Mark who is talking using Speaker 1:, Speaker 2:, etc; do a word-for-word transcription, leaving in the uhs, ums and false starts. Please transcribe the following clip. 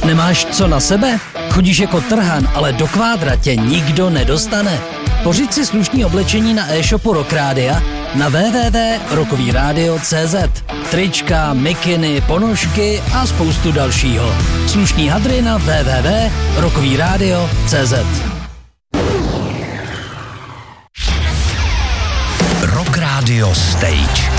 Speaker 1: Nemáš co na sebe? Chodíš jako trhan, ale do kvádra tě nikdo nedostane. Pořiď si slušný oblečení na e-shopu Rock Rádia na w w w tečka rockový rádio tečka c z. Trička, mikiny, ponožky a spoustu dalšího. Slušný hadry na w w w tečka rockový rádio tečka c z.
Speaker 2: Rock Radio Stage.